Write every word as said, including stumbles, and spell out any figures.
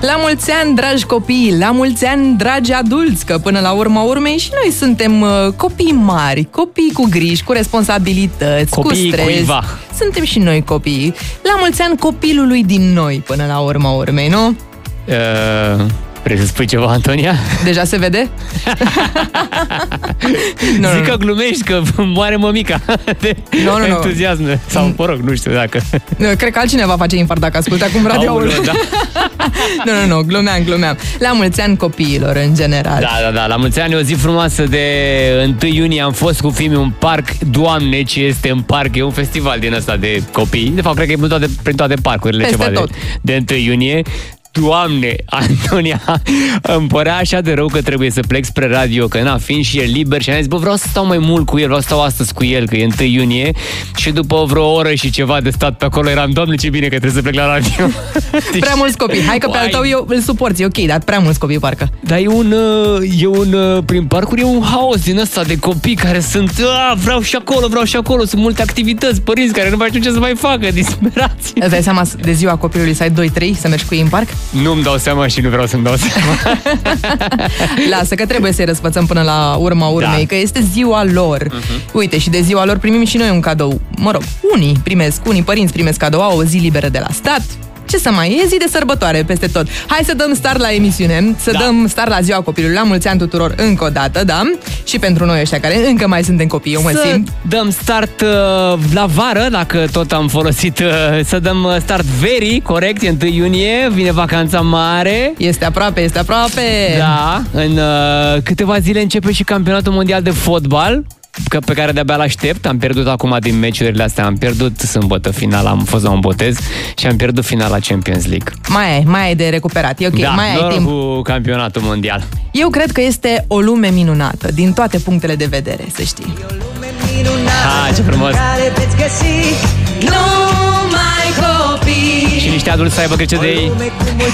La mulți ani, dragi copii, la mulți ani, dragi adulți, că până la urma urmei și noi suntem uh, copii mari, copii cu griji, cu responsabilități, copii cu stres. Cuiva. Suntem și noi copii. La mulți ani copilului din noi, până la urma urmei, nu? Uh... Vrei să spui ceva, Antonia? Deja se vede? nu, Zic nu, că glumești, că moare mămica de nu, nu, entuziasm. Nu. Sau, mă rog, nu știu dacă... Cred că altcineva face infart dacă ascultă acum radio-ul. Da. nu, nu, nu, glumeam, glumeam. La mulți ani copiilor, în general. Da, da, da, la mulți ani, o zi frumoasă de întâi iunie. Am fost cu filmul în parc. Doamne, ce este în parc! E un festival din ăsta de copii. De fapt, cred că e prin toate, prin toate parcurile. Peste ceva tot. De, de întâi iunie. Doamne, Antonia, îmi părea așa de rău că trebuie să plec spre radio, că na, fiind și el liber, și am zis, bă, vreau să stau mai mult cu el, vreau să stau astăzi cu el, că e întâi iunie, și după vreo oră și ceva de stat pe acolo eram, Doamne, ce bine că trebuie să plec la radio. Prea mulți copii, hai că pe al tău eu îl suporți, e ok, dar prea mulți copii parcă. Dar e un, e un, prin parcuri e un haos din ăsta de copii care sunt, a, vreau și acolo, vreau și acolo, sunt multe activități, părinți care nu mai știu ce să mai facă, disperați. Îți dai seama de ziua copilului să ai doi trei, să mergi cu ei în parc? Nu-mi dau seama și nu vreau să-mi dau seama. Lasă că trebuie să-i răsfățăm până la urma urmei, da. Că este ziua lor. Uh-huh. Uite, și de ziua lor primim și noi un cadou. Mă rog, unii primesc, unii părinți primesc cadou, au o zi liberă de la stat. Ce să mai e, zi de sărbătoare peste tot. Hai să dăm start la emisiune, să da. dăm start la ziua copilului. La mulți ani tuturor încă o dată, da? Și pentru noi ăștia care încă mai suntem copii, eu mă să simt. dăm start uh, la vară, dacă tot am folosit, uh, să dăm start verii, corect, e întâi iunie, vine vacanța mare. Este aproape, este aproape. Da, în uh, câteva zile începe și campionatul mondial de fotbal, că pe care de-abia l-aștept. Am pierdut acum din meciurile astea, am pierdut sâmbătă finala, am fost la un botez și am pierdut finala Champions League. Mai ai, mai ai de recuperat, e ok, da, mai ai timp. cu campionatul mondial. Eu cred că este o lume minunată, din toate punctele de vedere, să știi. Ha, ce frumos! Numai copii. Și niște adulți să aibă grijă de ei.